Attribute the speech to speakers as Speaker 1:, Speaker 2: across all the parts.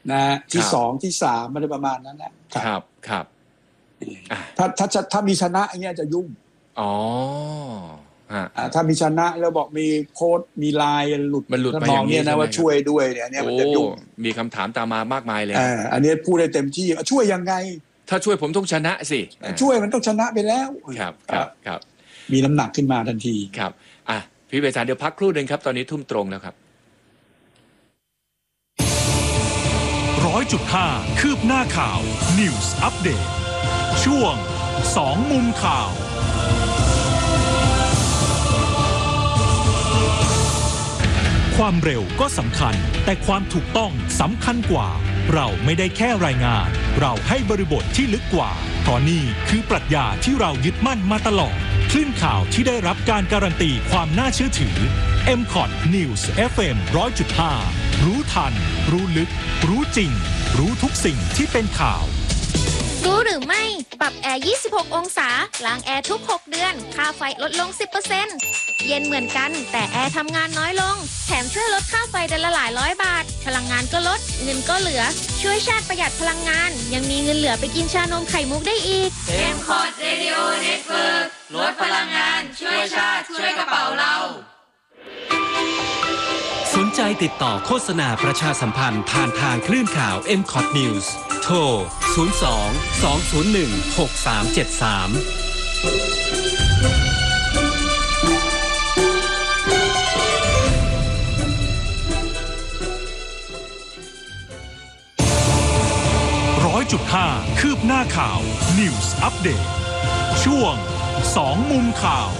Speaker 1: นะที่สองที่สามอะไรประมาณนั้น
Speaker 2: นะครับครับ
Speaker 1: ถ้ามีชนะอย่างเงี้ยจะยุ่ง
Speaker 2: อ๋อ
Speaker 1: ถ้ามีชนะแล้วบอกมีโค้ดมีลายหลุด
Speaker 2: มันหลุด
Speaker 1: ท
Speaker 2: มา
Speaker 1: ำน
Speaker 2: อย่างนี้
Speaker 1: เนี่ยนะว่าช่วยด้วยเนี่ยมันจะยุ่ง
Speaker 2: มีคำถามตามมามากมายเลย
Speaker 1: อันนี้พูดได้เต็มที่ช่วยยังไง
Speaker 2: ถ้าช่วยผมต้องชนะสิ
Speaker 1: ช่วยมันต้องชนะไปแล้ว
Speaker 2: ครับ
Speaker 1: มีน้ำหนักขึ้นมาทันที
Speaker 2: ครับพี่เบสานเดี๋ยวพักครู่หนึ่งครับตอนนี้ทุ่มตรงแล้วครับ
Speaker 3: 100.5 คืบหน้าข่าว News Update ช่วง2มุมข่าวความเร็วก็สำคัญแต่ความถูกต้องสำคัญกว่าเราไม่ได้แค่รายงานเราให้บริบทที่ลึกกว่าเพราะนี่คือปรัชญาที่เรายึดมั่นมาตลอดคลื่นข่าวที่ได้รับการการันตีความน่าเชื่อถือ MCOT News FM 100.5 รู้ทันรู้ลึกรู้จริงรู้ทุกสิ่งที่เป็นข่าว
Speaker 4: รู้หรือไม่ปรับแอร์26องศาล้างแอร์ทุก6เดือนค่าไฟลดลง 10% เย็นเหมือนกันแต่แอร์ทำงานน้อยลงแถมช่วยลดค่าไฟเดือนละหลายร้อยบาทพลังงานก็ลดเงินก็เหลือช่วยชาติประหยัดพลังงานยังมีเงินเหลือไปกินชานมไข่มุกได้อีก
Speaker 5: MCOT Radio Network ลดพลังงานช่วยชาติช่วยกระเป๋าเรา
Speaker 6: สนใจติดต่อโฆษณาประชาสัมพันธ์ผ่านทางคลื่นข่าว MCOT News โทร
Speaker 3: 100.5 คืบหน้าข่าว News Update ช่วง2มุมข่าว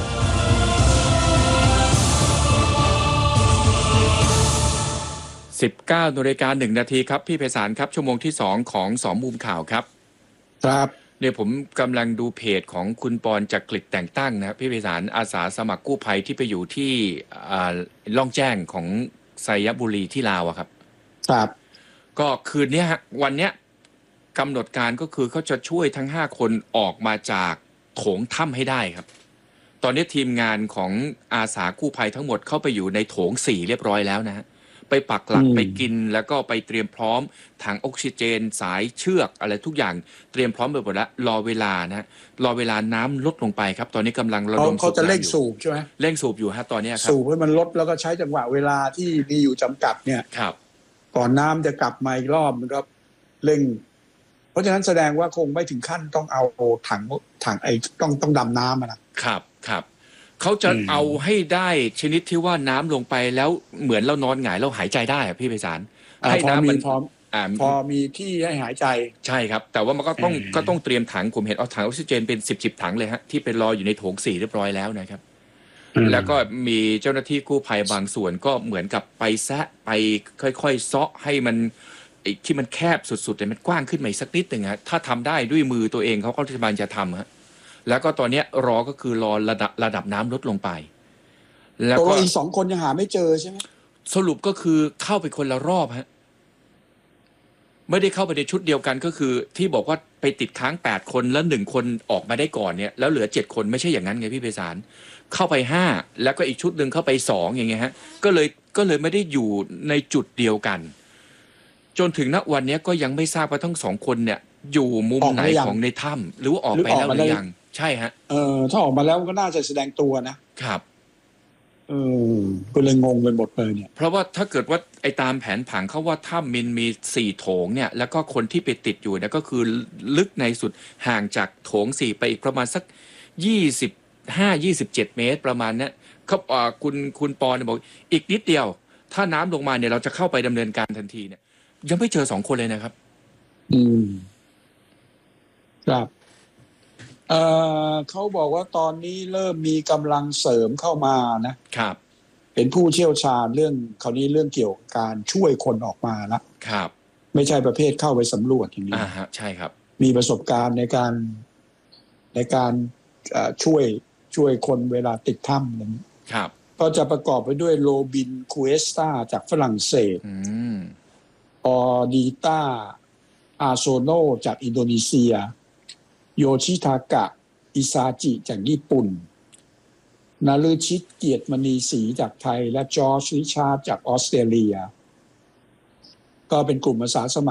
Speaker 2: 19:01 น.ครับพี่ไพศาลครับชั่วโมงที่2ของ2มุมข่าวครับ
Speaker 1: ครับ
Speaker 2: เนี่ยผมกำลังดูเพจของคุณปอนจักริดแต่งตั้งนะครับพี่ไพศาลอาสาสมัครกู้ภัยที่ไปอยู่ที่ล่องแจ้งของไซยบุรีที่ลาวครับ
Speaker 1: ครับ
Speaker 2: ก็คืนนี้วันเนี้ยกำหนดการก็คือเขาจะช่วยทั้ง5คนออกมาจากโถงถ้ำให้ได้ครับตอนนี้ทีมงานของอาสากู้ภัยทั้งหมดเข้าไปอยู่ในโถง4เรียบร้อยแล้วนะฮะไปปักหลักไปกินแล้วก็ไปเตรียมพร้อมถังออกซิเจนสายเชือกอะไรทุกอย่างเตรียมพร้อมไปหมดแล้วรอเวลานะรอเวลาน้ำลดลงไปครับตอนนี้กำลังระดม
Speaker 1: เขาจะเร่งสูบใช่ไหม
Speaker 2: เร่งสูบอยู่ฮะตอนนี้ครับ
Speaker 1: สูบให้มันลดแล้วก็ใช้จังหวะเวลาที่มีอยู่จำกัดเนี่ย
Speaker 2: ครับ
Speaker 1: ก่อนน้ำจะกลับมาอีกรอบมันก็เร่งเพราะฉะนั้นแสดงว่าคงไม่ถึงขั้นต้องเอาถังไอ้ต้องดำน้ำ
Speaker 2: นะครับเขาจะเอาให้ได้ชนิดที่ว่าน้ำลงไปแล้วเหมือนเรานอนหงายเราหายใจได้พี่ไพศาลให้น้ำมัน
Speaker 1: พอมีที่ให้หายใจ
Speaker 2: ใช่ครับแต่ว่ามันก็ต้องเตรียมถังผมเห็นเอาถังออกซิเจนเป็น10ถังเลยฮะที่เป็นรออยู่ในโถง4เรียบร้อยแล้วนะครับแล้วก็มีเจ้าหน้าที่กู้ภัยบางส่วนก็เหมือนกับไปแซะไปค่อยๆเซาะให้มันที่มันแคบสุดๆแต่มันกว้างขึ้นมาอีกสักนิดหนึ่งฮะถ้าทำได้ด้วยมือตัวเองเขาก็รัฐบาลจะทำฮะแล้วก็ตอนนี้รอก็คือรอระดับน้ำลดลงไป
Speaker 1: แล้วก็อีก2คนยังหาไม่เจอใช่ไหม
Speaker 2: สรุปก็คือเข้าไปคนละรอบฮะไม่ได้เข้าไปในชุดเดียวกันก็คือที่บอกว่าไปติดค้าง8คนแล้ว1คนออกมาได้ก่อนเนี่ยแล้วเหลือ7คนไม่ใช่อย่างนั้นไงพี่ไพศาลเข้าไป5แล้วก็อีกชุดหนึ่งเข้าไป2อย่างเงี้ยฮะก็เลยไม่ได้อยู่ในจุดเดียวกันจนถึงณวันนี้ก็ยังไม่ทราบว่าทั้ง2คนเนี่ยอยู่มุมไหนของในถ้ำหรือว่าออกไปแล้วหรือยังใช่ฮะ
Speaker 1: ถ้าออกมาแล้วก็น่าจะแสดงตัว
Speaker 2: นะครับ
Speaker 1: ก็เลยงงไปหมดเลยเนี่ย
Speaker 2: เพราะว่าถ้าเกิดว่าไอ้ตามแผนผังเขาว่าถ้ำมี4โถงเนี่ยแล้วก็คนที่ไปติดอยู่เนี่ยก็คือลึกในสุดห่างจากโถง4ไปอีกประมาณสัก25-27 เมตรประมาณนี้เขาคุณปอเนี่ยบอกอีกนิดเดียวถ้าน้ำลงมาเนี่ยเราจะเข้าไปดำเนินการทันทีเนี่ยยังไม่เจอ2คนเลยนะครับ
Speaker 1: ครับเขาบอกว่าตอนนี้เริ่มมีกำลังเสริมเข้ามา
Speaker 2: นะครับ
Speaker 1: เป็นผู้เชี่ยวชาญเรื่องคราวนี้เรื่องเกี่ยวกับการช่วยคนออกมาแล้ว
Speaker 2: ครับ
Speaker 1: ไม่ใช่ประเภทเข้าไปสำรวจอย่างนี้
Speaker 2: ใช่ครับ
Speaker 1: มีประสบการณ์ในการช่วยคนเวลาติดถ้ำนั้น
Speaker 2: ครับ
Speaker 1: ก็จะประกอบไปด้วยโรบินคูเอสตาจากฝรั่งเศสออดีตาอาโซโนจากอินโดนีเซียโยชิทากะอิซาจิจากญี่ปุ่นนารุชิตเกียรติมณีศรีจากไทยและจอร์จริชาร์ดจากออสเตรเลียก็เป็นกลุ่มอาสาสมัคร